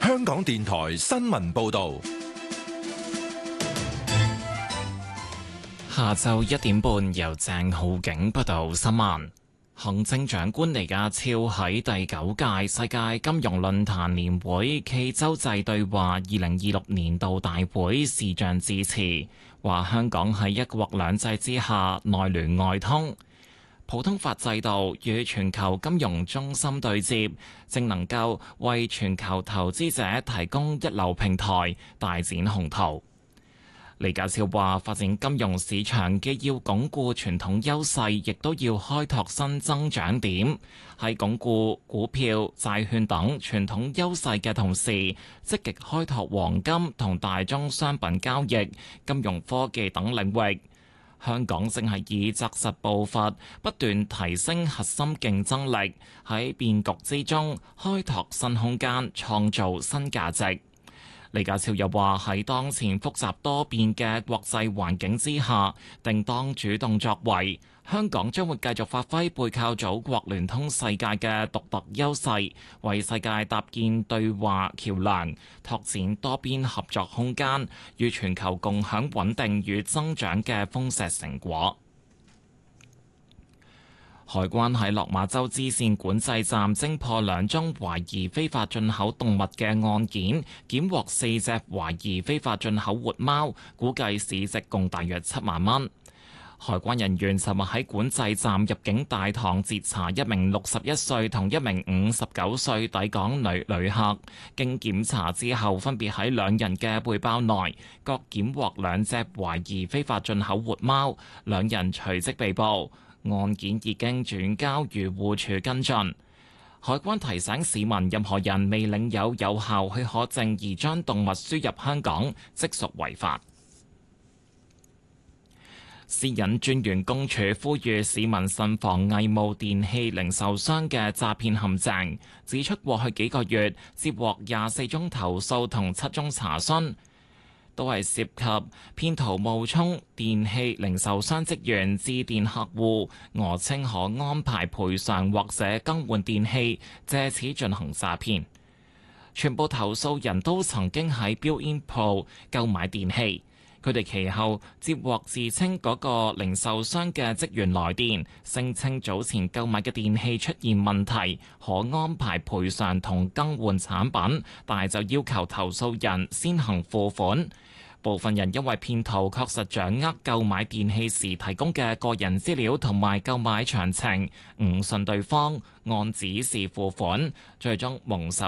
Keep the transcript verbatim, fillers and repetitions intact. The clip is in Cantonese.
香港電台新聞報道。 下晝一點半，由鄭浩景報道新聞。行政長官李家超喺第九屆世界金融論壇年會暨洲際對話二零二六年度大會視像致辭，話香港喺一國兩制之下內聯外通，普通法制度與全球金融中心對接，正能夠為全球投資者提供一流平台，大展宏圖。李家超話：發展金融市場既要鞏固傳統優勢，亦都要開拓新增長點。喺鞏固股票、債券等傳統優勢嘅同時，積極開拓黃金同大宗商品交易、金融科技等領域。香港正係以紮實步伐，不斷提升核心競爭力，喺變局之中開拓新空間，創造新價值。李家超又話：喺當前複雜多變嘅國際環境之下，定當主動作為。香港將會繼續發揮背靠祖國、聯通世界嘅獨特優勢，為世界搭建對話橋梁，拓展多邊合作空間，與全球共享穩定與增長嘅豐碩成果。海關喺落馬洲支線管制站偵破兩宗懷疑非法進口動物嘅案件，檢獲四隻懷疑非法進口活貓，估計市值共大約七萬蚊。海關人員尋日喺管制站入境大堂截查一名六十一歲同一名五十九歲抵港女旅客，經檢查之後，分別喺兩人嘅背包內各檢獲兩隻懷疑非法進口活貓，兩人隨即被捕。案件已經轉交漁護署跟進。海關提醒市民，任何人未領有有效許可證而將動物輸入香港，即屬違法。私隱專員公署呼籲市民慎防偽冒電器零售商嘅詐騙陷阱，指出過去幾個月接獲廿四宗投訴同七宗查詢，都係涉及騙徒冒充電器零售商職員致電客戶，訛稱可安排賠償或者更換電器，借此進行詐騙。全部投訴人都曾經喺標煙鋪購買電器，佢哋其後接獲自稱嗰個零售商嘅職員來電，聲稱早前購買嘅電器出現問題，可安排賠償同更換產品，但係就要求投訴人先行付款。部分人因為騙徒確實掌握購買電器時提供嘅個人資料同埋購買詳情，誤信對方，按指示付款，最終蒙受